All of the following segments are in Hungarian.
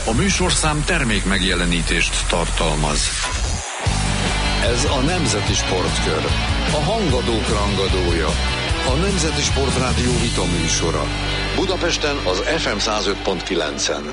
A műsorszám termék megjelenítést tartalmaz. Ez a Nemzeti Sportkör. A hangadók rangadója. A Nemzeti Sportrádió vitaműsora. Budapesten az FM 105.9-en.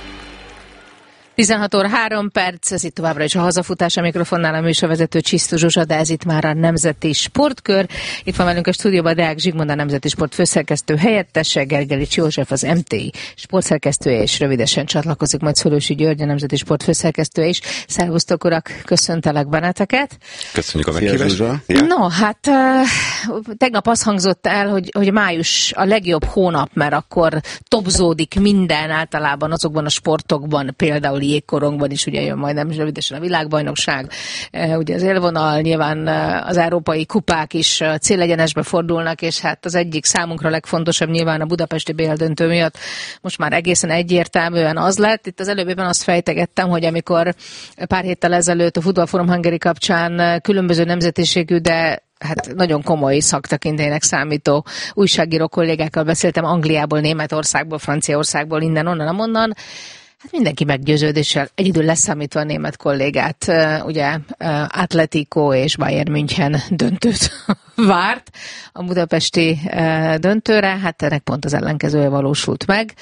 16 óra 3 perc, ez itt továbbra is a hazafutás, a mikrofonnál a műsorvezető Csisztus Zsuzsa, de ez itt már a Nemzeti Sportkör. Itt van velünk a stúdióban Deák Zsigmond, a Nemzeti Sport főszerkesztő helyettese, Gergelics József, az MTI sportszerkesztője, és rövidesen csatlakozik majd Szőlősi György, a Nemzeti Sport főszerkesztője is. Szervusztok, urak, köszöntelek benneteket. Köszönjük a meghívást. No, hát tegnap az hangzott el, hogy május a legjobb hónap, mert akkor topzódik minden általában azokban a sportokban, például jégkorongban is, ugye jön majdnem rövidesen a világbajnokság, ugye az élvonal, nyilván az európai kupák is célegyenesbe fordulnak, és hát az egyik számunkra legfontosabb nyilván a budapesti BL döntő miatt most már egészen egyértelműen az lett. Itt az előbbében azt fejtegettem, hogy amikor pár héttel ezelőtt a Football Forum Hungary kapcsán különböző nemzetiségű, de hát nagyon komoly szaktekintélynek számító újságíró kollégákkal beszéltem Angliából, Németországból, Franciaországból, innen, onnan, amonnan. Hát mindenki meggyőződéssel, egyedül leszámítva a német kollégát, ugye Atletico és Bayern München döntőt várt a budapesti döntőre, hát ennek pont az ellenkezője valósult meg.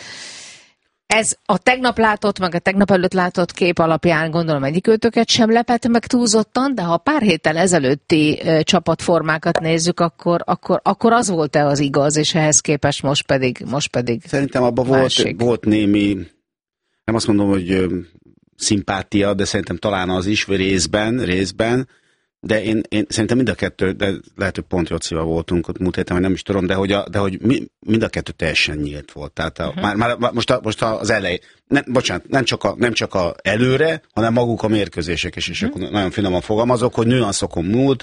Ez a tegnap látott, meg a tegnap előtt látott kép alapján gondolom egyikőtöket sem lepett meg túlzottan, de ha pár héttel ezelőtti csapatformákat nézzük, akkor az volt-e az igaz, és ehhez képest most pedig Szerintem abban volt némi, nem azt mondom, hogy szimpátia, de szerintem talán az is, részben, de én szerintem mind a kettő, de lehet, hogy pont Jocival voltunk ott múlt héten, vagy nem is tudom, de hogy mind a kettő teljesen nyílt volt. Tehát már most az elej, nem csak a előre, hanem maguk a mérkőzések is, és akkor nagyon finoman fogalmazok, hogy nüanszokon múlt,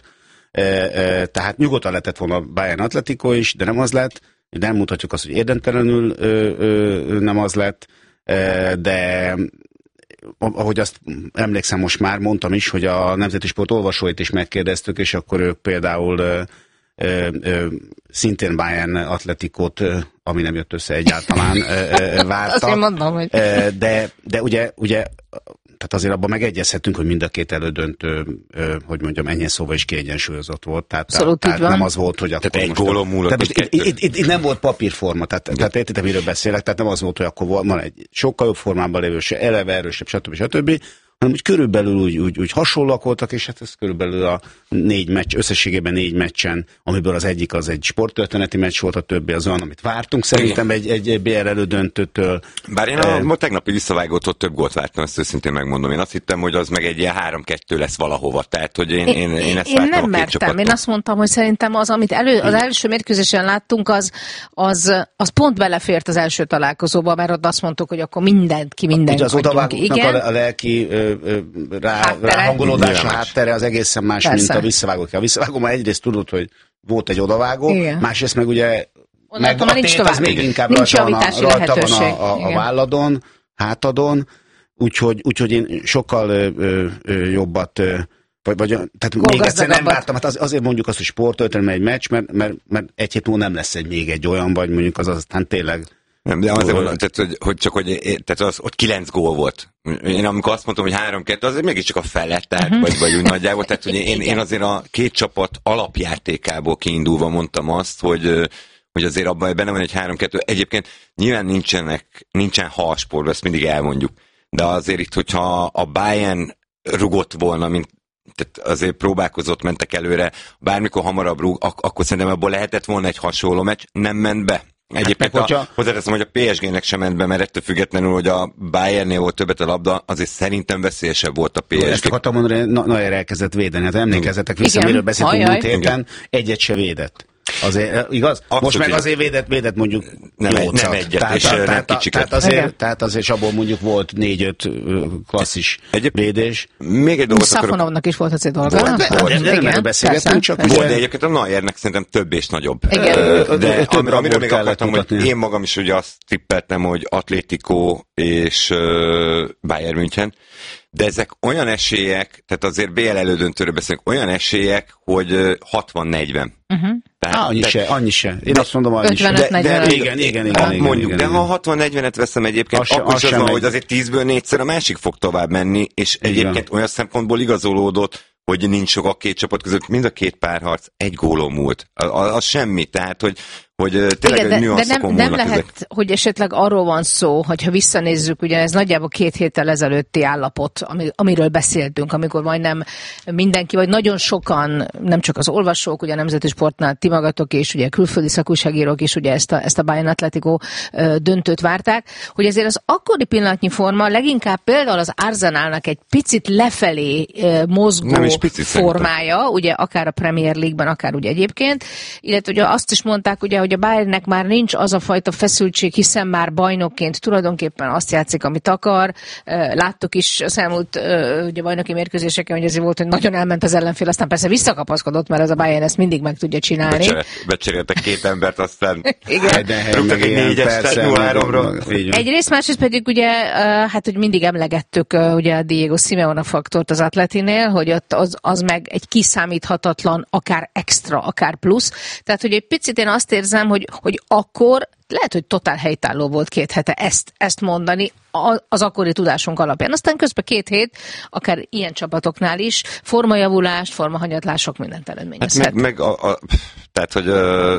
tehát nyugodtan lehetett volna Bayern Atletico is, de nem az lett, de nem mutatjuk azt, hogy érdemtelenül nem az lett, de ahogy azt emlékszem, most már mondtam is, hogy a Nemzeti Sport olvasóit is megkérdeztük, és akkor ők például szintén Bayern Atletikót, ami nem jött össze egyáltalán, vártak. Azt én mondom, hogy... De ugye tehát azért abban megegyezhetünk, hogy mind a két elődöntő, hogy mondjam, ennyi szóval is kiegyensúlyozott volt. Tehát nem az volt, hogy akkor egy gólon múlott. Itt nem volt papírforma, tehát értitek, miről beszélek, tehát nem az volt, hogy akkor van egy sokkal jobb formában lévő, eleve erősebb, stb., hanem úgy körülbelül úgy hasonlóak voltak, és hát ez körülbelül a 4 meccs, összességében 4 meccsen, amiből az egyik az egy sporttörténeti meccs volt, a többi az olyan, amit vártunk szerintem egy BL elődöntőtől. Bár én a tegnapi visszavágótól több gólt vártam, ezt őszintén megmondom. Én azt hittem, hogy az meg egy ilyen 3-2 lesz valahova. Tehát, hogy én ezt vártam nem a két mertem. csapattól. Én azt mondtam, hogy szerintem az, amit az első mérkőzésen láttunk, az pont belefért az első találkozóba, mert ott azt mondtuk, hogy akkor mindenki. Ugye az odavágóknak a lelki ráhangolódása, háttere az egészen más, persze, mint a visszavágó. A visszavágó már egyrészt tudod, hogy volt egy odavágó, igen, másrészt meg ugye meg a tét az még inkább rajta van a válladon, hátadon, úgyhogy én sokkal jobban tehát még egyszer nem vártam, hát azért mondjuk azt, hogy sporttörténelmi egy meccs, mert egy hét múlva nem lesz még egy olyan, vagy mondjuk az aztán tényleg. Nem, de azért mondom, tehát az, ott 9 gól volt. Én amikor azt mondtam, hogy 3-2, azért mégiscsak a felett, tehát, vagy úgy nagyjából. Tehát, hogy én azért a két csapat alapjátékából kiindulva mondtam azt, hogy azért abban benne van egy 3-2. Egyébként nyilván nincsen halsport, ezt mindig elmondjuk. De azért itt, hogyha a Bayern rugott volna, tehát azért próbálkozott, mentek előre, bármikor hamarabb rúg, akkor szerintem abból lehetett volna egy hasonló meccs, nem ment be. Egyébként hozzáteszem, hogy a PSG-nek sem ment be, mert ettől függetlenül, hogy a Bayernnél volt többet a labda, azért szerintem veszélyesebb volt a PSG. Ezt akartam mondani, hogy Neuer elkezdett védeni. Hát emlékezzetek vissza, miről beszéltünk múlt héten, egyet se védett. Azért, igaz? Abszolút, most meg azért védett mondjuk nem egyet, és nem kicsiket. Tehát azért abból mondjuk volt 4-5 klasszis védés. Még egy dolgot Szafonovnak is volt azért dolga. Nem beszélgetünk, csak volt, de egyébként a Neuernek szerintem több és nagyobb. De amiről még akartam, hogy én magam is ugye azt tippeltem, hogy Atletico és Bayern München, De ezek olyan esélyek, tehát azért BL elődöntőről beszélünk, olyan esélyek, hogy 60-40. Annyi se. Én azt mondom, annyi se. Igen. Mondjuk, de ha 60-40-et veszem egyébként, akkor az van, hogy azért 10-ből 4-szer a másik fog tovább menni, és egyébként olyan szempontból igazolódott, hogy nincs sok a két csapat között, mind a két párharc egy gólon múlt. Az semmi, tehát, hogy tényleg igen, nüanszokon nem lehet, ezek. hogy esetleg arról van szó, hogyha visszanézzük, ugye ez nagyjából 2 héttel ezelőtti állapot, amiről beszéltünk, amikor majdnem mindenki, vagy nagyon sokan, nem csak az olvasók, ugye a Nemzeti Sportnál ti magatok és ugye külföldi szakújságírók is ugye ezt a Bayern Atletico döntőt várták, hogy ezért az akkori pillanatnyi forma leginkább például az Arsenalnak egy picit lefelé mozgó formája, ugye akár a Premier League-ben, akár ugye egyébként, illetve ugye azt is mondták, ugye, hogy a Bayernnek már nincs az a fajta feszültség, hiszen már bajnokként tulajdonképpen azt játszik, amit akar. Láttuk is az elmúlt ugye bajnoki mérkőzéseken, hogy azért volt, hogy nagyon elment az ellenfél, aztán persze visszakapaszkodott, mert ez a Bayern ezt mindig meg tudja csinálni. Becseréltek 2 embert, aztán rúgtak egy 4-es, 0-3-ra. Egyrészt, másrészt pedig ugye, hát hogy mindig emlegettük ugye a Diego Simeone faktort az Atletinél, hogy ott az meg egy kiszámíthatatlan, akár extra, akár plusz. Tehát, hogy egy picit én azt érzem, hogy akkor lehet, hogy totál helytálló volt 2 hete ezt mondani az akkori tudásunk alapján. Aztán közben 2 hét, akár ilyen csapatoknál is, formajavulás, formahanyatlások mindent eredményezhet. Tehát, hogy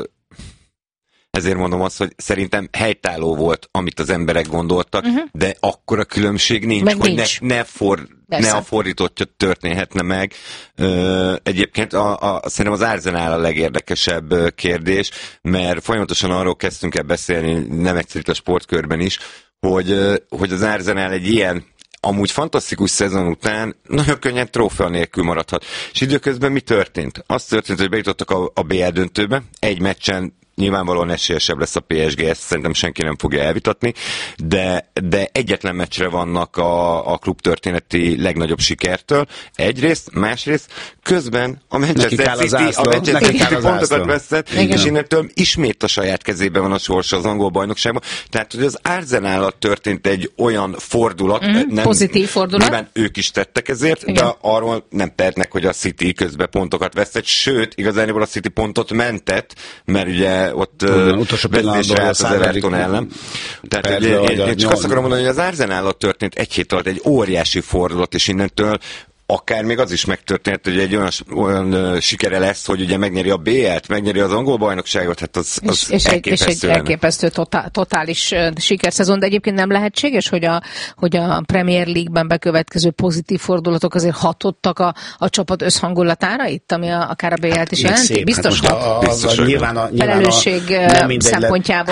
ezért mondom azt, hogy szerintem helytálló volt, amit az emberek gondoltak, de akkora különbség nincs, meg hogy nincs. Ne a fordítottja történhetne meg. Egyébként szerintem az Arsenal a legérdekesebb kérdés, mert folyamatosan arról kezdtünk el beszélni, nem egyszer itt a sportkörben is, hogy az Arsenal egy ilyen amúgy fantasztikus szezon után nagyon könnyen trófea nélkül maradhat. És időközben mi történt? Az történt, hogy bejutottak a BL döntőbe, egy meccsen nyilvánvalóan esélyesebb lesz a PSG, ezt szerintem senki nem fogja elvitatni, de egyetlen meccsre vannak a klub történeti legnagyobb sikertől. Egyrészt, másrészt, közben a Manchester City pontokat veszett, és innentől ismét a saját kezében van a sorsa az angol bajnokságban. Tehát, hogy az Arsenállal történt egy olyan fordulat, nem, pozitív fordulat. Nyilván ők is tettek ezért, igen. De arról nem tehetnek, hogy a City közben pontokat veszett, sőt, igazából a City pontot mentett, mert ugye ott vezetésre állt az Everton ellen. Tehát én csak azt akarom mondani, hogy az Arsenállal történt egy hét alatt egy óriási fordulat, és innentől akár még az is megtörtént, hogy egy olyan sikere lesz, hogy ugye megnyeri a BL-t, megnyeri az angol bajnokságot, hát az elképesztő. És egy elképesztő totális sikerszezon, de egyébként nem lehetséges, hogy a Premier League-ben bekövetkező pozitív fordulatok azért hatottak a csapat összhangulatára itt, ami akár a BL-t is jelenti? Biztos, hogy nyilván a felelősség szempontjából.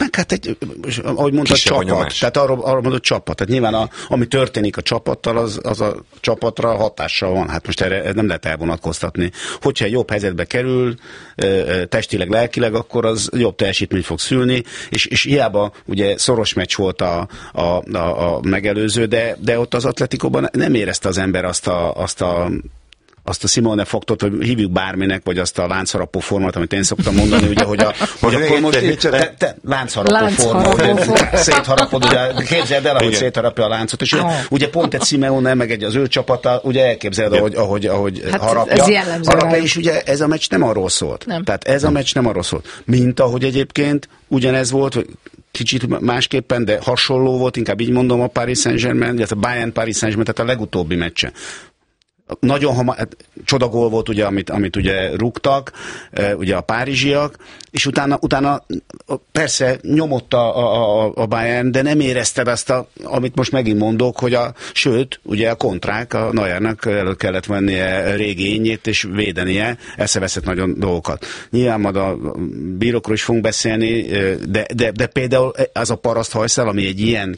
Ahogy mondta, csapat. Tehát arról mondott csapat. Tehát nyilván ami történik a csapattal, az a csapatra hatással van. Hát most erre nem lehet elvonatkoztatni. Hogyha egy jobb helyzetbe kerül, testileg, lelkileg, akkor az jobb teljesítményt fog szülni, és hiába ugye szoros meccs volt a megelőző, de ott az Atletikóban nem érezte az ember azt a Simeone faktot, hogy hívjuk bárminek, vagy azt a láncharapó formát, amit én szoktam mondani, ugye, hogy akkor most láncharapó forma, hogy szétharapod, ugye képzeld el, ahogy szétharapja a láncot, és ugye pont egy Simeone, meg az ő csapata, ugye elképzeled, ahogy hát harapja, és ugye ez a meccs nem arról szólt. Nem. Tehát ez a meccs nem arról szólt. Mint ahogy egyébként ugyanez volt, hogy kicsit másképpen, de hasonló volt, inkább így mondom, a Paris Saint-Germain, illetve a Bayern Paris Saint-Germain, tehát a legutóbbi meccse. Nagyon csodagól volt, ugye, amit ugye rúgtak, ugye a párizsiak, és utána persze nyomott a Bayern, de nem érezted azt, amit most megint mondok, hogy sőt, ugye a kontrák, a Neuernek elő kellett vennie régényét, és védenie, eszeveszett nagyon dolgokat. Nyilván majd a bírókról is fogunk beszélni, de például az a paraszthajszál, ami egy ilyen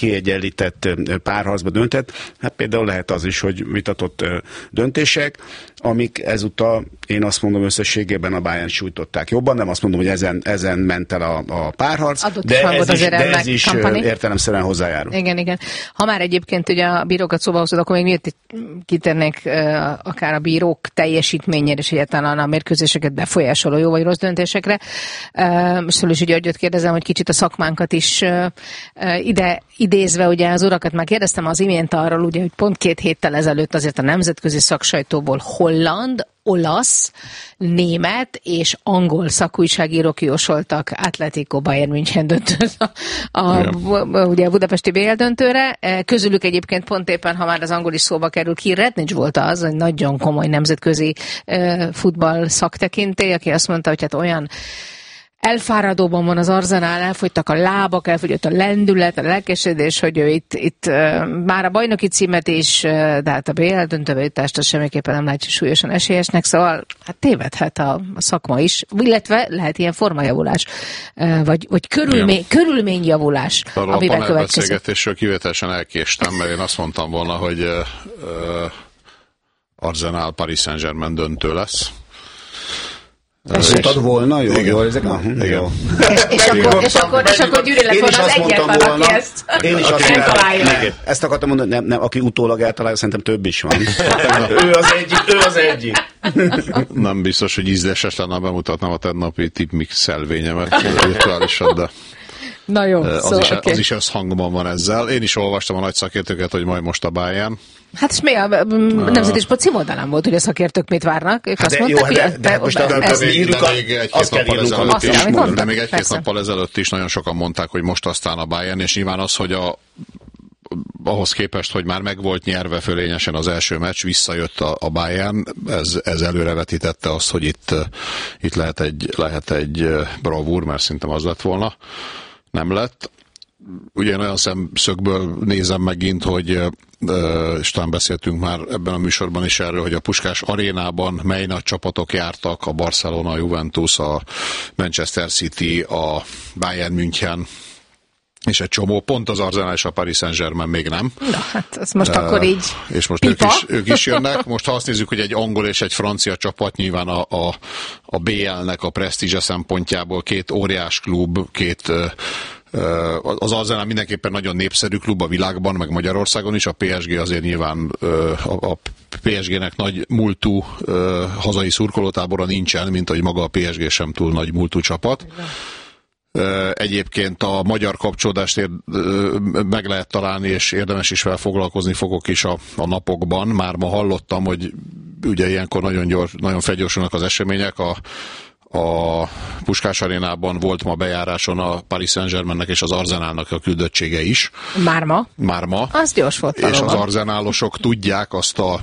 kiegyenlített párharcba döntett, hát például lehet az is, hogy vitatott döntések, amik ezúttal, én azt mondom, összességében a Bayern sújtották jobban, nem azt mondom, hogy ezen ment el a párharc, de ez is értelemszerűen hozzájárul. Igen. Ha már egyébként ugye a bírókat szóba hozod, akkor még miért kitérnék akár a bírók teljesítményére, és egyáltalán a mérkőzéseket befolyásoló jó vagy rossz döntésekre. Szülős Györgyöt kérdezem, hogy kicsit a szakmánkat is ide idézve, ugye az urakat már kérdeztem az imént arról, ugye, hogy pont 2 héttel ezelőtt azért a nemzetközi szaksajtóból holland, olasz, német és angol szakújságírók jósoltak Atletico Bayern München döntőt ugye a budapesti BL döntőre. Közülük egyébként pont éppen, ha már az angol is szóba kerül, Keir Redknapp volt az, egy nagyon komoly nemzetközi futball szaktekintély, aki azt mondta, hogy hát olyan elfáradóban van az Arsenal, elfogytak a lábak, elfogyott a lendület, a lelkesedés, hogy ő itt már a bajnoki címet is, de hát a BL döntőbe jutást az semmiképpen nem látja súlyosan esélyesnek, szóval hát tévedhet a szakma is, illetve lehet ilyen formajavulás, vagy körülményjavulás, arról amiben következik. következik. Beszélgetésről kivételesen elkéstem, mert én azt mondtam volna, hogy Arsenal Paris Saint-Germain döntő lesz. Ezt mondtad volna? Jó, ezek? Jó. És akkor Gyuri lett volna az egyetlen, aki ezt eltalálja. Ezt akartam mondani, nem, aki utólag eltalálja, szerintem több is van. ő az egyik. Nem biztos, hogy ízléses lenne, bemutatnám a tegnapi tipmix szelvényemet virtuálisan, de na jó, az is összhangban van ezzel. Én is olvastam a nagy szakértőket, hogy majd most a Bayern. Hát és mi a Nemzeti Sport címoldalán volt, hogy a szakértők mit várnak? Ők azt mondták, de még egy-két nappal ezelőtt is nagyon sokan mondták, hogy most aztán a Bayern, és nyilván az, hogy ahhoz képest, hogy már meg volt nyerve fölényesen az első meccs, visszajött a Bayern, ez előrevetítette azt, hogy itt lehet egy bravúr, mert szerintem az lett volna. Nem lett. Ugye olyan szemszögből nézem megint, hogy és talán beszéltünk már ebben a műsorban is erről, hogy a Puskás arénában mely nagy csapatok jártak, a Barcelona, a Juventus, a Manchester City, a Bayern München, és egy csomó, pont az Arsenal és a Paris Saint-Germain még nem. Na, hát ez most akkor így és most ők is jönnek. Most ha azt nézzük, hogy egy angol és egy francia csapat, nyilván a BL-nek a presztízse szempontjából 2 óriás klub, az Arsenal mindenképpen nagyon népszerű klub a világban, meg Magyarországon is, a PSG azért nyilván a PSG-nek nagy múltú hazai szurkolótábora nincsen, mint hogy maga a PSG sem túl nagy múltú csapat. Egyébként a magyar kapcsolódást meg lehet találni, és érdemes is foglalkozni fogok is a napokban. Már ma hallottam, hogy ugye ilyenkor nagyon felgyorsulnak az események. A Puskás arénában volt ma bejáráson a Paris Saint-Germainnek és az Arsenalnak a küldöttsége is. Már ma. Az gyors volt. És az arzenálosok tudják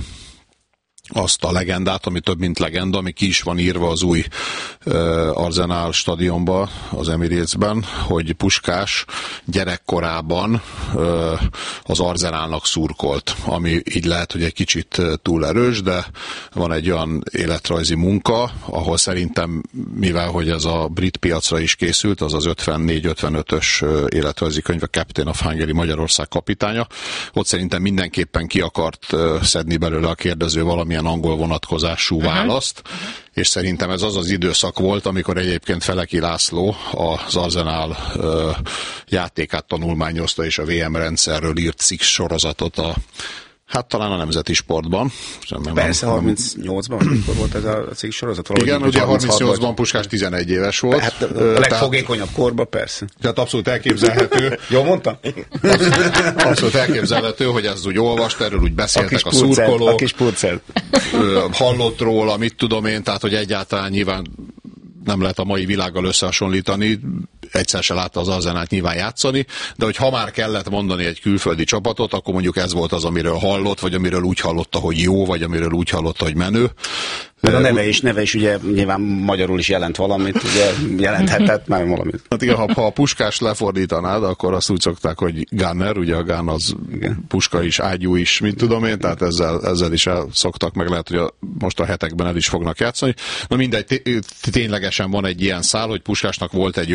azt a legendát, ami több mint legenda, ami ki is van írva az új Arsenal stadionba, az Emiratesben, hogy Puskás gyerekkorában az Arsenalnak szurkolt, ami így lehet, hogy egy kicsit túl erős, de van egy olyan életrajzi munka, ahol szerintem, mivel hogy ez a brit piacra is készült, az 54-55-ös életrajzi könyv, a Captain of Hungary, Magyarország kapitánya, ott szerintem mindenképpen ki akart szedni belőle a kérdező valamilyen angol vonatkozású választ, és szerintem ez az időszak volt, amikor egyébként Feleki László az Arsenal játékát tanulmányozta, és a VM rendszerről írt cikk sorozatot hát talán a Nemzeti Sportban. Persze, 38-ban, amikor volt ez a cikk sorozat? Igen, ugye 38-ban Puskás 11 éves volt. Hát a legfogékonyabb korban, persze. Tehát abszolút elképzelhető. Jól mondtam? Abszolút elképzelhető, hogy ez úgy olvast, erről úgy beszéltek a szurkolók. A kis purcel. Hallott róla, mit tudom én, tehát hogy egyáltalán nyilván nem lehet a mai világgal összehasonlítani, egyszer se látta az Arsenalt nyilván játszani, de hogy ha már kellett mondani egy külföldi csapatot, akkor mondjuk ez volt az, amiről hallott, vagy amiről úgy hallotta, hogy jó, vagy amiről úgy hallotta, hogy menő. De a neve is ugye nyilván magyarul is jelent valamit, ugye jelenthetett már valamit. Hát igen, ha a Puskás lefordítanád, akkor azt úgy szokták, hogy gunner, ugye a gun az igen. Puska is, ágyú is, mit tudom én, tehát ezzel is szoktak, meg lehet, hogy most a hetekben el is fognak játszani. Na mindegy, ténylegesen van egy ilyen szál, hogy Puskásnak volt egy olyan nyilatkozat,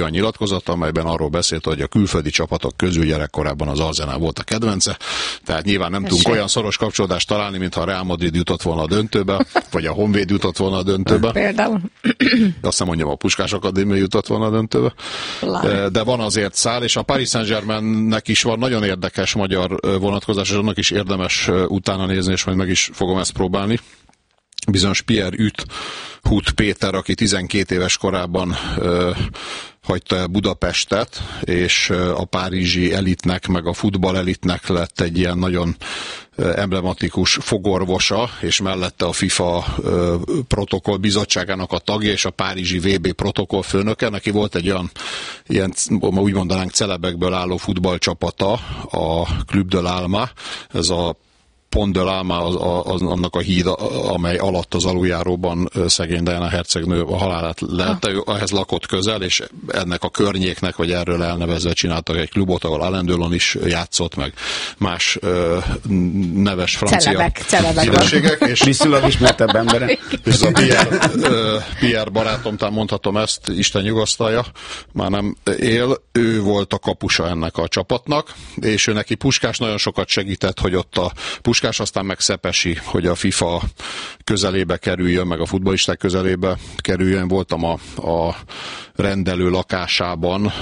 nyilatkozata, amelyben arról beszélt, hogy a külföldi csapatok közül gyerekkorában az Arsenal volt a kedvence, tehát nyilván nem tudunk olyan szoros kapcsolódást találni, mintha a Real Madrid jutott volna a döntőbe, vagy a Honvéd jutott volna a döntőbe. Például. Azt nem mondjam, a Puskás Akadémia jutott volna a döntőbe. De van azért szál, és a Paris Saint-Germainnek is van nagyon érdekes magyar vonatkozás, és annak is érdemes utána nézni, és majd meg is fogom ezt próbálni. Bizonyos Pierre Hut Péter, aki 12 éves korában hagyta el Budapestet, és a párizsi elitnek, meg a futball elitnek lett egy ilyen nagyon emblematikus fogorvosa, és mellette a FIFA protokoll bizottságának a tagja, és a párizsi VB protokoll főnöke. Neki volt egy olyan, ilyen, úgy mondanánk, celebekből álló futballcsapata, a Club de l'Alma, ez a Pont de l'Alma, annak a híd, amely alatt az aluljáróban szegény Diana hercegnő a halálát lelte, ő ehhez lakott közel, és ennek a környéknek, vagy erről elnevezve csináltak egy klubot, ahol Alain Delon is játszott, meg más neves francia hírességek. És viszonylag ismertebb emberek. És a Pierre barátom, talán mondhatom ezt, Isten nyugasztalja, már nem él, ő volt a kapusa ennek a csapatnak, és ő neki Puskás nagyon sokat segített, hogy ott a Puskás, aztán meg Szepesi, hogy a FIFA közelébe kerüljön, meg a futballisták közelébe kerüljön. Voltam a rendelő lakásában,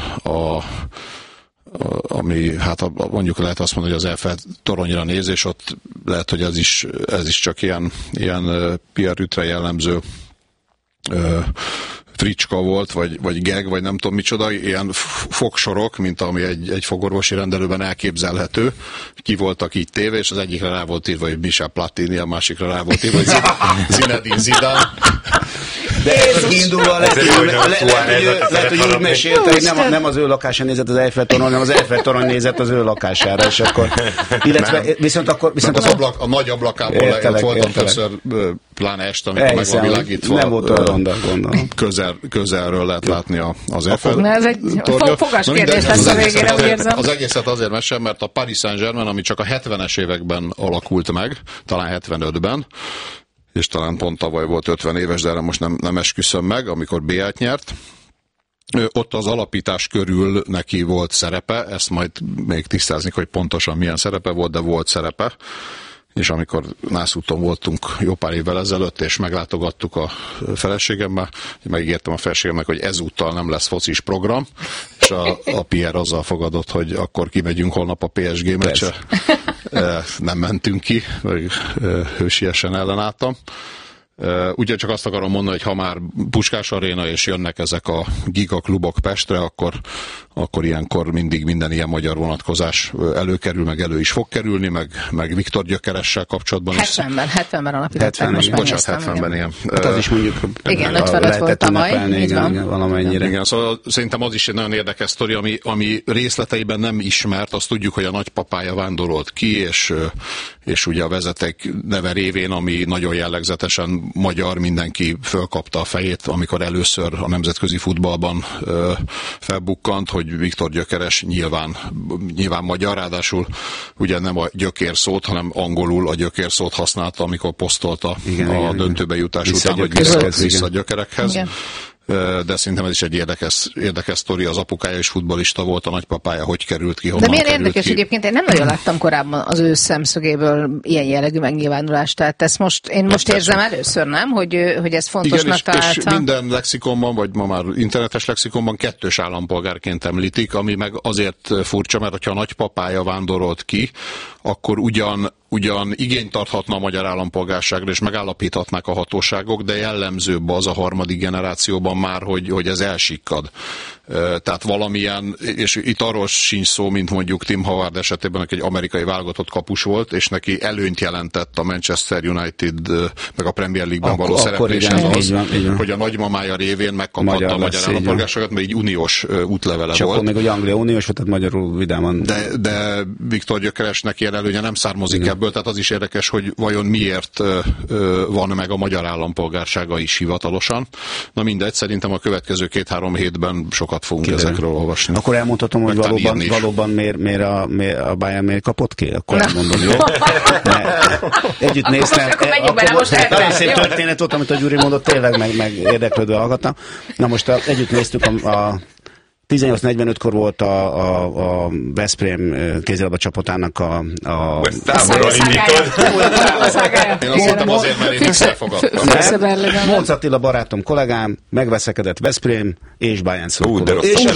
ami, hát mondjuk lehet azt mondani, hogy az Eiffel toronyra néz, és ott lehet, hogy ez is csak ilyen Pierre Hutre jellemző fricska volt, vagy gag, vagy nem tudom micsoda, ilyen fogsorok, mint ami egy fogorvosi rendelőben elképzelhető, ki voltak így téve, és az egyikre rá volt írva, hogy Michel Platini, a másikra rá volt írva, hogy Zinedine Zidane. De indulva lehet, hogy úgy mesélte, hogy nem az ő lakásán nézett az Eiffel torony, hanem az Eiffel torony nézett az ő lakására, és akkor, illetve viszont a nagy ablakából voltam többször, pláne este, amikor meg van világítva. Nem volt olyan ronda, gondolom. Közelről lehet látni az Eiffel. Ez egy fogas kérdés lesz a végére, úgy érzem. Az egészet azért mesélem, mert a Paris Saint-Germain, ami csak a 70-es években alakult meg, talán 75-ben, és talán pont tavaly volt 50 éves, de erre most nem esküszöm meg, amikor BL-t nyert. Ott az alapítás körül neki volt szerepe, ezt majd még tisztázni, hogy pontosan milyen szerepe volt, de volt szerepe. És amikor Nászúton voltunk jó pár évvel ezelőtt, és meglátogattuk a feleségemmel, megígértem a feleségemnek, hogy ezúttal nem lesz focis program, és a Pierre azzal fogadott, hogy akkor kimegyünk holnap a PSG meccse. Nem mentünk ki, meg hősiesen ellenálltam. Ugye csak azt akarom mondani, hogy ha már Puskás Aréna és jönnek ezek a gigaklubok Pestre, akkor ilyenkor mindig minden ilyen magyar vonatkozás előkerül, meg elő is fog kerülni, meg Viktor Gyökeressel kapcsolatban is. 70-ben alapították, most bocsánat, 70-ben ilyen. Hát az is mondjuk igen, 55 volt tavaly, így van. Valamennyire. Igen, szóval szerintem az is egy nagyon érdekes sztori, ami részleteiben nem ismert, azt tudjuk, hogy a nagypapája vándorolt ki, és ugye a vezeték neve révén, ami nagyon jellegzetesen magyar, mindenki fölkapta a fejét, amikor először a nemzetközi futballban felbukkant, hogy Viktor Gyökeres nyilván magyar, ráadásul ugye nem a gyökér szót, hanem angolul a gyökér szót használta, amikor posztolta a döntőbe jutás után, hogy vissza a gyökerekhez. Igen. De szerintem ez is egy érdekes sztori, az apukája is futballista volt, a nagypapája hogy került ki, honnan került ki. De milyen érdekes, egyébként én nem nagyon láttam korábban az ő szemszögéből ilyen jellegű megnyilvánulást, tehát ezt én most érzem először, nem? Hogy ez fontosnak találta. És minden lexikonban, vagy ma már internetes lexikonban kettős állampolgárként említik, ami meg azért furcsa, mert hogyha a nagypapája vándorolt ki, akkor ugyan igényt tarthatna a magyar állampolgárságra, és megállapíthatnák a hatóságok, de jellemzőbb az a harmadik generációban már, hogy ez elsikkad. Tehát valamilyen, és itt arról sincs szó, mint mondjuk Tim Howard esetében, aki egy amerikai válogatott kapus volt, és neki előnyt jelentett a Manchester United, meg a Premier League-ben való szerepléshez az, hogy a nagymamája révén megkaphatta a magyar állampolgárságot, mert így uniós útlevele csak volt. Csak még, hogy Anglia uniós volt, tehát magyarul vidáman. De Viktor Gyökeresnek ilyen előnye nem származik ebből, tehát az is érdekes, hogy vajon miért van meg a magyar állampolgársága is hivatalosan. Na mindegy, szerintem a következő 2-3 hétben sokat fogunk ezekről olvasni. Akkor elmondhatom, hogy valóban miért a Bayern miért kapott ki? Akkor elmondom, jó? Együtt néztem. Nagyon szép történet volt, amit a Gyuri mondott, tényleg meg érdeklődve hallgattam. Na most együtt néztük a 18:45-kor volt a Veszprém kézilabda csapatának a Én azt mondtam azért, mert én összefogadtam. Móc Attila barátom, kollégám, megveszekedett Veszprém és Bayern szurkoló.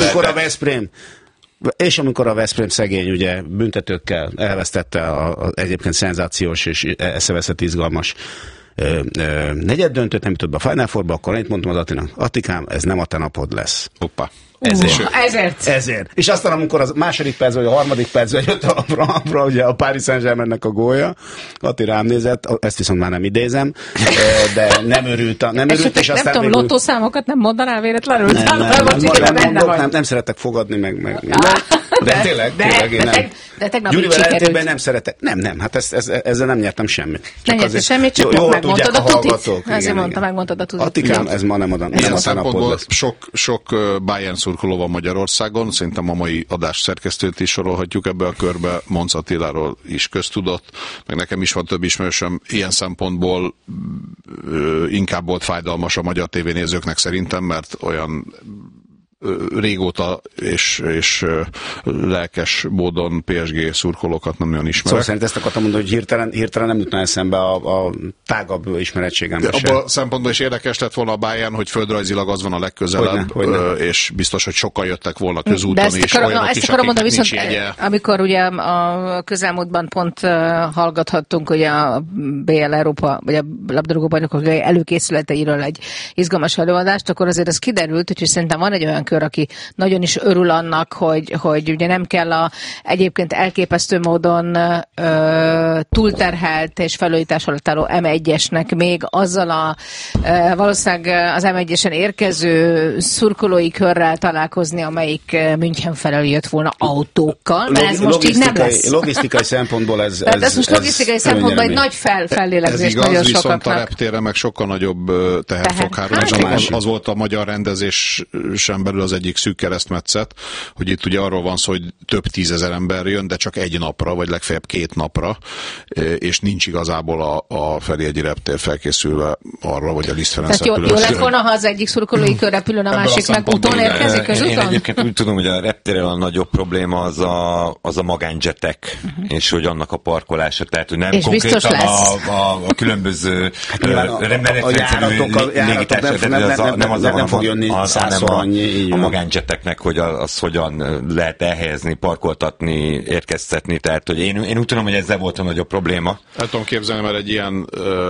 És amikor a Veszprém szegény ugye büntetőkkel elvesztette az egyébként szenzációs és eszeveszett izgalmas negyeddöntőt, nem jutott be a Final Fourba, akkor én mondtam az Attinak, Attikám, ez nem a te napod lesz. Hoppá. Ezért. És aztán amikor a második percben, vagy a harmadik percben jött a ugye a Paris Saint-Germainnek a gólja, Atti rám nézett, ezt viszont már nem idézem, de nem örült. És aztán nem tudom, lottószámokat nem mondanál véletlenül? Nem szeretek fogadni, meg de tényleg de tegnap Gyurivel eltében nem szeretek. Nem, hát ezzel nem nyertem semmit. Nem nyertem semmit, csak megmondtad a tutit. Ezért mondta, megmondtad a tutit. Attikám, ez ma nem oda. Ilyen szempontból sok Bayern szurkoló van Magyarországon, szerintem a mai adás szerkesztőt is sorolhatjuk ebbe a körbe, Mons Attiláról is köztudott, meg nekem is van több ismerősöm, ilyen szempontból inkább volt fájdalmas a magyar tévénézőknek szerintem, mert olyan régóta és lelkes módon PSG szurkolókat nem nagyon ismerek. Szóval szerint ezt akartam mondani, hogy hirtelen nem jutna eszembe a tágabb ismerettségembe sem. Abban a szempontból is érdekes lett volna a Bayern, hogy földrajzilag az van a legközelebb, és biztos, hogy sokan jöttek volna közúton is, olyanok is, akiknek nincs jegye. Amikor ugye a közelmúltban pont hallgathattunk ugye a BL Európa, vagy a labdarúgó bajnokok előkészületeiről egy izgalmas előadást, akkor azért az kiderült, hogy szerintem van egy olyan kör, aki nagyon is örül annak, hogy ugye nem kell egyébként elképesztő módon túlterhelt és felújítás alatt álló M1-esnek még azzal valószínűleg az M1-esen érkező szurkolói körrel találkozni, amelyik München felől jött volna autókkal, mert ez most így nem lesz. Logisztikai szempontból ez most logisztikai szempontból egy nagy fellélegzés nagyon sokaknak. Viszont a reptére meg sokkal nagyobb teherfoghárul. Az volt a magyar rendezésen belül az egyik szűk keresztmetszet, hogy itt ugye arról van szó, hogy több 10 000 ember jön, de csak egy napra, vagy legfeljebb 2 napra, és nincs igazából a Ferihegyi reptér felkészülve arra, vagy a Liszt Ferenc repülő. Jó lett volna, ha az egyik szurkolói kör repülőn, a másik meg úton érkezik közúton? Én egyébként úgy tudom, hogy a reptéren a nagyobb probléma az a magánjetek, és hogy annak a parkolása, tehát hogy nem és konkrétan a különböző nem fog jönni 100 a magánjeteknek, hogy az hogyan lehet elhelyezni, parkoltatni, érkeztetni, tehát hogy én úgy tudom, hogy ezzel volt a nagyobb probléma. El tudom képzelni, mert egy ilyen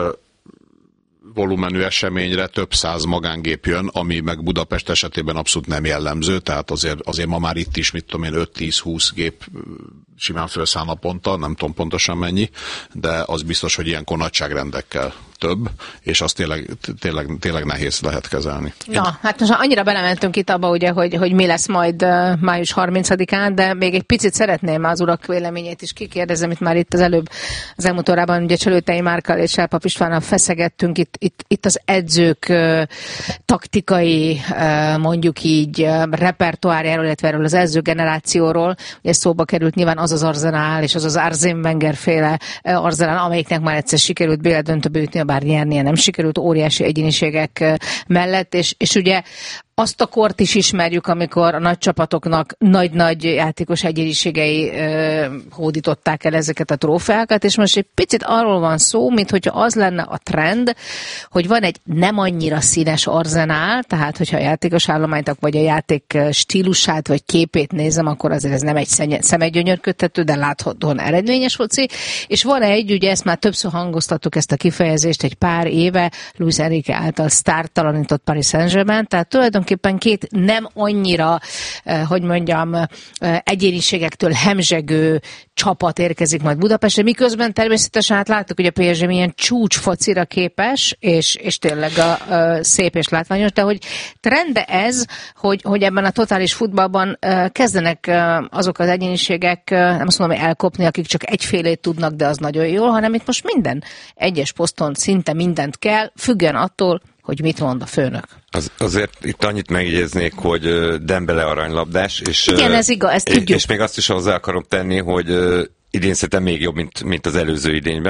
volumenű eseményre több 100 magángép jön, ami meg Budapest esetében abszolút nem jellemző, tehát azért ma már itt is, mit tudom én, 5-10-20 gép simán felszáll naponta, nem tudom pontosan mennyi, de az biztos, hogy ilyenkor nagyságrendekkel több, és azt tényleg nehéz lehet kezelni. Na, hát most annyira belementünk itt abba, ugye, hogy mi lesz majd május 30-án, de még egy picit szeretném az urak véleményét is kikérdezni, amit már itt az előbb az elmúlt órában ugye Csölőtei Márkkal és Elpap Istvánnal feszegettünk, itt az edzők taktikai, mondjuk így repertoárjáról, illetve erről az edzőgenerációról, ugye szóba került nyilván az Arsenal és az Arsène Wenger féle Arsenal, amelyiknek már egyszer sikerült BL döntőbe jutni, bár nyernie nem sikerült, óriási egyéniségek mellett, és ugye azt a kort is ismerjük, amikor a nagy csapatoknak nagy-nagy játékos egyéniségei hódították el ezeket a trófeákat, és most egy picit arról van szó, mint hogyha az lenne a trend, hogy van egy nem annyira színes Arsenal, tehát hogyha a játékos állományt, vagy a játék stílusát, vagy képét nézem, akkor azért ez nem egy szemegyönyörködtető, de láthatóan eredményes foci, és van egy, ugye ezt már többször hangoztattuk ezt a kifejezést egy pár éve, Luis Enrique által sztártalanított Paris Saint-Germain, tehát tulajdonképpen két nem annyira, hogy mondjam, egyéniségektől hemzsegő csapat érkezik majd Budapestre, miközben természetesen hát láttuk, hogy a PSG milyen csúcs focira képes, és tényleg szép és látványos, de hogy trend ez, hogy ebben a totális futballban kezdenek azok az egyéniségek, nem azt mondom, hogy elkopni, akik csak egyfélét tudnak, de az nagyon jól, hanem itt most minden egyes poszton szinte mindent kell, függően attól, hogy mit mond a főnök. Azért itt annyit megjegyeznék, hogy Dembele aranylabdás, és, igen, ez igaz, ezt tudjuk. És még azt is hozzá akarom tenni, hogy idén szerintem még jobb, mint az előző idényben.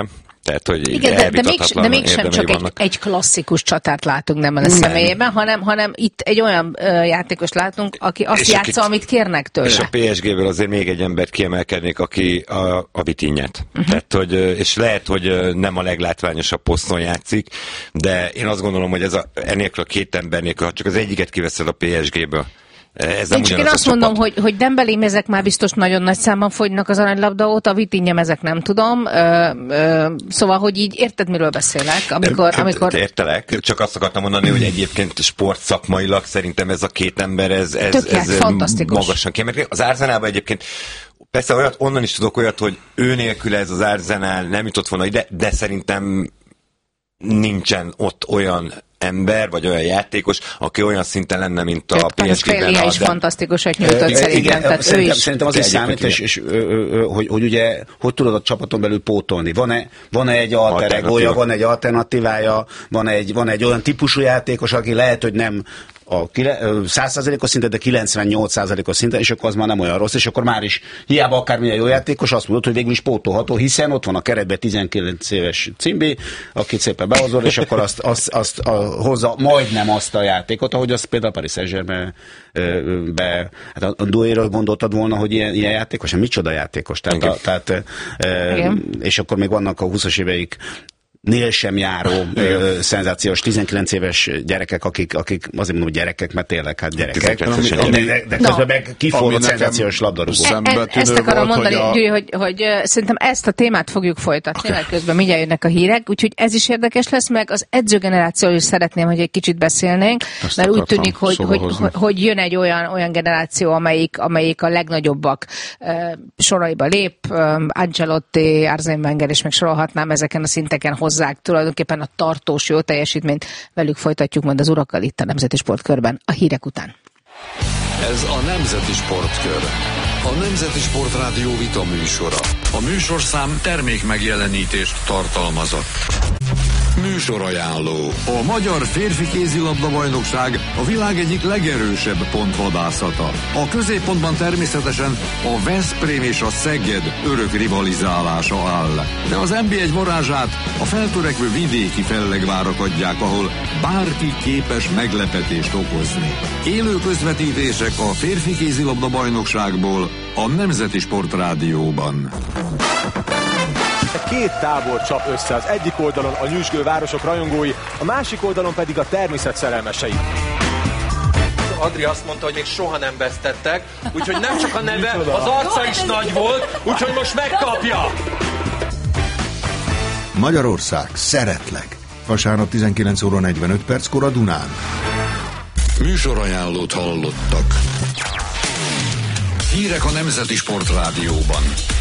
Tehát, hogy igen, de mégsem csak egy klasszikus csatát látunk Dembele személyében, hanem itt egy olyan játékos látunk, aki azt játsza, amit kérnek tőle. És a PSG-ből azért még egy embert kiemelkednék, aki a Vitinhát. Tehát, hogy, és lehet, hogy nem a leglátványosabb poszton játszik, de én azt gondolom, hogy ennélkül a két ember nélkül, ha csak az egyiket kiveszed a PSG-ből, én azt mondom, hogy Dembélé mezek már biztos nagyon nagy számban fogynak az aranylabda óta, a Vitinha mezek nem tudom. Szóval, hogy így érted, miről beszélek? Amikor... Értelek, csak azt akartam mondani, hogy egyébként sportszakmailag szerintem ez a két ember, ez magasan kiemelkedik. Az Arsenalban egyébként persze onnan is tudok olyat, hogy ő nélkül ez az Arsenal nem jutott volna ide, de szerintem nincsen ott olyan ember, vagy olyan játékos, aki olyan szinten lenne, mint a PSG-ben. is fantasztikusat nyújtott szerintem. Szerintem az is számít, és hogy ugye, hogy tudod a csapaton belül pótolni? Van-e egy alter egója, van egy alternatívája, van egy olyan típusú játékos, aki lehet, hogy nem a 100%-os szinten, de 98%-os szinten, és akkor az már nem olyan rossz, és akkor már is hiába akármilyen jó játékos, azt mondod, hogy végül is pótolható, hiszen ott van a keretben 19 éves Cimbi, akit szépen behozol, és akkor azt hozza majdnem azt a játékot, ahogy azt például Paris Saint-Germain hát a Douéről gondoltad volna, hogy ilyen játékos, micsoda játékos, tehát és akkor még vannak a 20-as éveik nél sem járó szenzációs 19 éves gyerekek, akik azért mondom, hogy gyerekek, mert tényleg hát gyerekek, de közben meg kiforrott szenzációs labdarúgó. Ezt akarom mondani, Gyuri, hogy szerintem ezt a témát fogjuk folytatni, mert közben mindjárt jönnek a hírek, úgyhogy ez is érdekes lesz, meg az edzőgenerációról is szeretném, hogy egy kicsit beszélnénk, mert úgy tűnik, hogy jön egy olyan generáció, amelyik a legnagyobbak soraiba lép, Ancelotti, Arsene Wenger, és meg sorolhatnám ezeken a szinteken hozzák tulajdonképpen a tartós jó teljesítményt. Velük folytatjuk majd az urakkal itt a Nemzeti Sportkörben a hírek után. Ez a Nemzeti Sportkör. A Nemzeti Sportrádió vita műsora. A műsorszám termék megjelenítést tartalmazott. Műsorajánló. A magyar férfi kézilabda-bajnokság a világ egyik legerősebb pontvadászata. A középpontban természetesen a Veszprém és a Szeged örök rivalizálása áll. De az NB1 varázsát a feltörekvő vidéki fellegvárak adják, ahol bárki képes meglepetést okozni. Élő közvetítések a férfi kézilabda-bajnokságból a Nemzeti Sportrádióban. Két tábor csap össze, az egyik oldalon a nyüzsgő városok rajongói, a másik oldalon pedig a természet szerelmesei. Adri azt mondta, hogy még soha nem vesztettek, úgyhogy nem csak a neve, az arca is nagy volt, úgyhogy most megkapja! Magyarország, szeretlek! Vasárnap 19 óra 45 perckor a Dunán. Műsorajánlót hallottak. Hírek a Nemzeti Sportrádióban.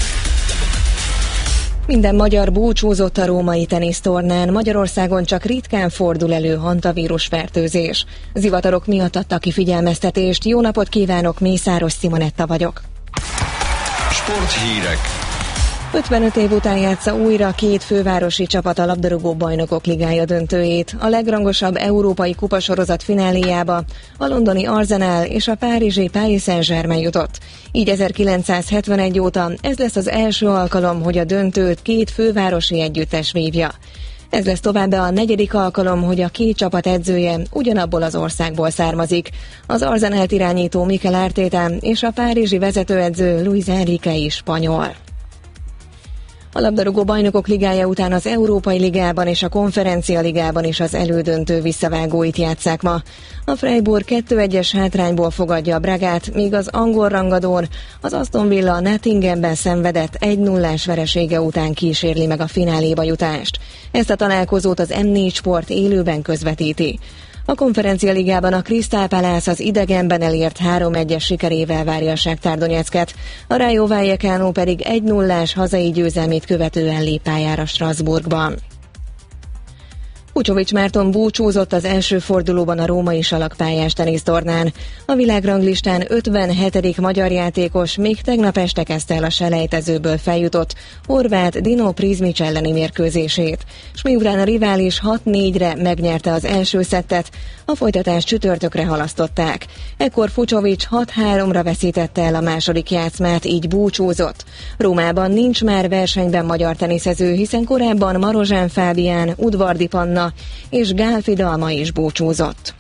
Minden magyar búcsúzott a római tenisztornán, Magyarországon csak ritkán fordul elő hantavírus fertőzés. Zivatarok miatt adtak ki figyelmeztetést. Jó napot kívánok, Mészáros Simonetta vagyok. Sporthírek. 55 év után játsza újra két fővárosi csapat a labdarúgó bajnokok ligája döntőjét. A legrangosabb európai kupasorozat fináléjába a londoni Arsenal és a párizsi Paris Saint-Germain jutott. Így 1971 óta ez lesz az első alkalom, hogy a döntőt két fővárosi együttes vívja. Ez lesz továbbá a negyedik alkalom, hogy a két csapat edzője ugyanabból az országból származik. Az Arsenalt irányító Mikel Arteta és a párizsi vezetőedző Luis Enrique is spanyol. A labdarúgó bajnokok ligája után az Európai Ligában és a Konferencia Ligában is az elődöntő visszavágóit játsszák ma. A Freiburg 2-1-es hátrányból fogadja a Bragát, míg az angol rangadón az Aston Villa a Nottinghamben szenvedett 1-0-ás veresége után kísérli meg a fináléba jutást. Ezt a találkozót az M4 Sport élőben közvetíti. A Konferencia Ligában a Crystal Palace az idegenben elért 3-1-es sikerével várja a Shakhtar Donetsket, a Rayo Vallecano pedig 1-0-ás hazai győzelmét követően lép pályára Strasbourgban. Fucsovics Márton búcsúzott az első fordulóban a római salakpályás tenisztornán. A világranglistán 57. magyar játékos még tegnap este kezdte el a selejtezőből feljutott horvát Dino Prizmic elleni mérkőzését. S miután a rivális 6-4-re megnyerte az első szettet, a folytatást csütörtökre halasztották. Ekkor Fucsovics 6-3-ra veszítette el a második játszmát, így búcsúzott. Rómában nincs már versenyben magyar teniszező, hiszen korábban Marozsán Fábián, Udvardi Panna és Gálfi Dalma is búcsúzott.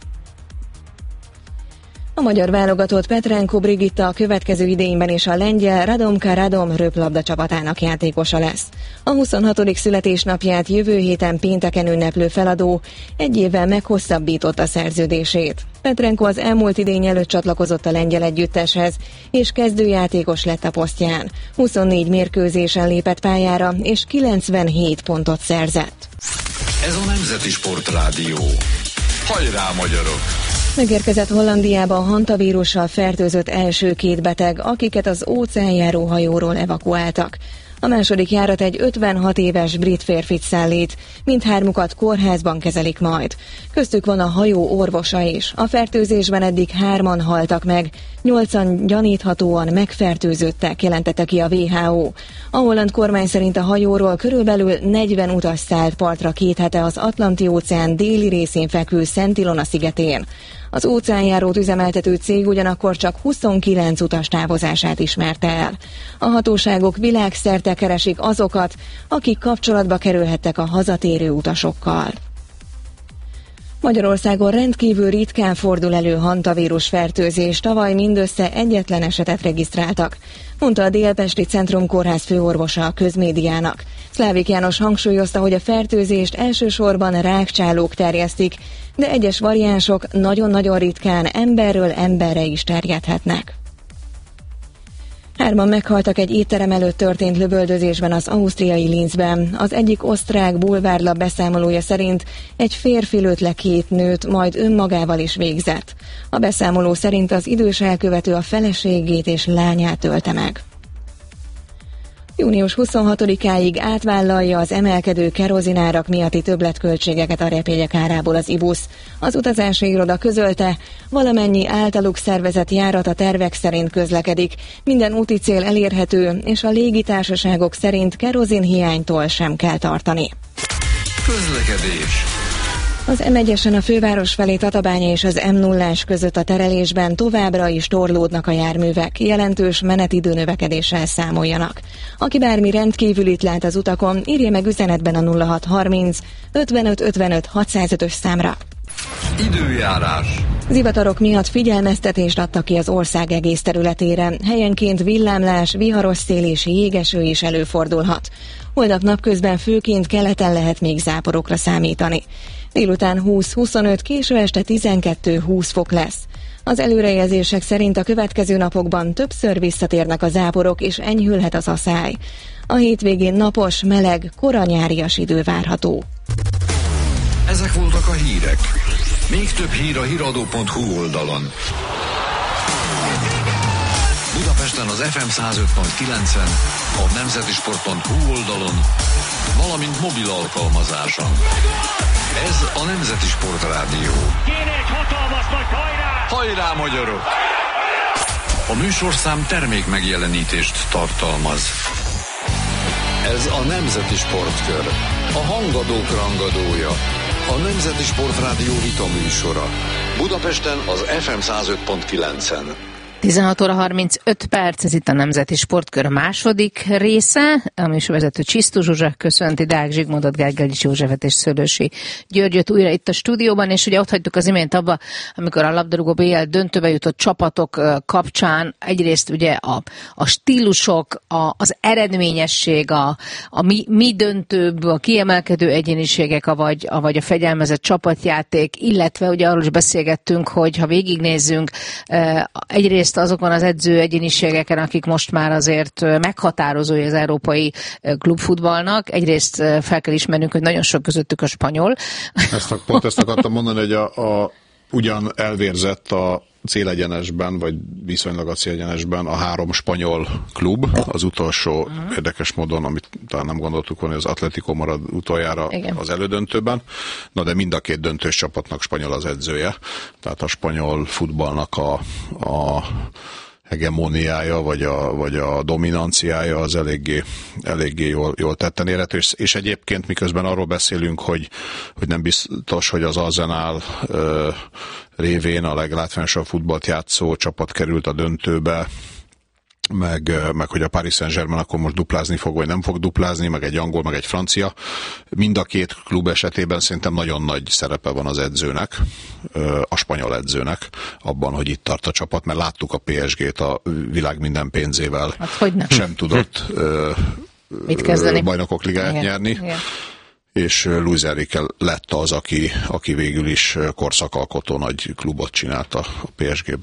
A magyar válogatott Petrenko Brigitta a következő idényben is a lengyel Radomka Radom röplabda csapatának játékosa lesz. A 26. születésnapját jövő héten pénteken ünneplő feladó egy évvel meghosszabbította szerződését. Petrenko az elmúlt idény előtt csatlakozott a lengyel együtteshez, és kezdőjátékos lett a posztján. 24 mérkőzésen lépett pályára, és 97 pontot szerzett. Ez a Nemzeti Sportrádió. Hajrá, magyarok! Megérkezett Hollandiába a hantavírussal fertőzött első 2 beteg, akiket az óceánjáró hajóról evakuáltak. A második járat egy 56 éves brit férfit szállít, mindhármukat kórházban kezelik majd. Köztük van a hajó orvosa is. A fertőzésben eddig 3-an haltak meg, 8-an gyaníthatóan megfertőzöttek, jelentette ki a WHO. A holland kormány szerint a hajóról körülbelül 40 utas szállt partra 2 hete az Atlanti-óceán déli részén fekvő Szent Ilona szigetén. Az óceánjárót üzemeltető cég ugyanakkor csak 29 utas távozását ismerte el. A hatóságok világszerte keresik azokat, akik kapcsolatba kerülhettek a hazatérő utasokkal. Magyarországon rendkívül ritkán fordul elő hantavírus fertőzés, tavaly mindössze egyetlen esetet regisztráltak, mondta a Délpesti Centrum Kórház főorvosa a Közmédiának. Szlávik János hangsúlyozta, hogy a fertőzést elsősorban rákcsálók terjesztik, de egyes variánsok nagyon-nagyon ritkán emberről emberre is terjedhetnek. 3 meghaltak egy étterem előtt történt lövöldözésben az ausztriai Linzben. Az egyik osztrák bulvárlap beszámolója szerint egy férfi lőtt le 2 nőt, majd önmagával is végzett. A beszámoló szerint az idős elkövető a feleségét és lányát ölte meg. Június 26-áig átvállalja az emelkedő kerozinárak miatti többletköltségeket a repjegyek árából az IBUS. Az utazási iroda közölte, valamennyi általuk szervezett járat a tervek szerint közlekedik, minden úti cél elérhető, és a légitársaságok szerint kerozinhiánytól sem kell tartani. Közlekedés. Az M1-esen a főváros felé Tatabánya és az M0-ás között a terelésben továbbra is torlódnak a járművek, jelentős menetidő növekedéssel számoljanak. Aki bármi rendkívülit lát az utakon, írja meg üzenetben a 0630 55 55 605-ös számra. Időjárás. Zivatarok miatt figyelmeztetést adtak ki az ország egész területére. Helyenként villámlás, viharos szél és jégeső is előfordulhat. Holnap napközben főként keleten lehet még záporokra számítani. Délután 20-25, késő este 12-20 fok lesz. Az előrejelzések szerint a következő napokban többször visszatérnek a záporok, és enyhülhet az aszály. A hétvégén napos, meleg, koranyárias idő várható. Ezek voltak a hírek. Még több hír a hiradó.hu oldalon. Budapesten az FM 105.9-en, a nemzetisport.hu oldalon, valamint mobil alkalmazáson. Ez a Nemzeti Sportrádió. Kéne egy hatalmas nagy hajrá! Hajrá, magyarok! A műsorszám termék megjelenítést tartalmaz. Ez a Nemzeti Sportkör. A hangadók rangadója. A Nemzeti Sportrádió vita műsora. Budapesten az FM 105.9-en. 16 óra 35 perc, ez itt a Nemzeti Sportkör második része. A műsorvezető Csisztú Zsuzsa köszönti Deák Zsigmondot, Gergely Józsefet és Szőlősi Györgyöt újra itt a stúdióban, és ugye ott hagytuk az imént abba, amikor a labdarúgó BL döntőbe jutott csapatok kapcsán egyrészt ugye a stílusok, az eredményesség, a mi döntőbb, a kiemelkedő egyéniségek, avagy a fegyelmezett csapatjáték, illetve ugye arról is beszélgettünk, hogy ha végignézzünk, egyrészt azokon az edző egyéniségeken, akik most már azért meghatározói az európai klubfutballnak. Egyrészt fel kell ismernünk, hogy nagyon sok közöttük a spanyol. Pont ezt akartam mondani, hogy ugyan elvérzett a célegyenesben, vagy viszonylag a célegyenesben a 3 spanyol klub, az utolsó érdekes módon, amit talán nem gondoltuk volna, hogy az Atlético marad utoljára az elődöntőben, na de mind a 2 döntős csapatnak spanyol az edzője, tehát a spanyol futballnak a hegemóniája, vagy a dominanciája az eléggé jól tetten érhető, és egyébként miközben arról beszélünk, hogy nem biztos, hogy az Arsenal révén a leglátványosabb futballt játszó csapat került a döntőbe, meg hogy a Paris Saint-Germain akkor most duplázni fog, vagy nem fog duplázni, meg egy angol, meg egy francia. Mind a 2 klub esetében szerintem nagyon nagy szerepe van az edzőnek, a spanyol edzőnek, abban, hogy itt tart a csapat, mert láttuk a PSG-t a világ minden pénzével sem tudott bajnokok ligáját nyerni. Igen. És Luis Enrique lett az, aki végül is korszakalkotó nagy klubot csinálta a PSG-ben.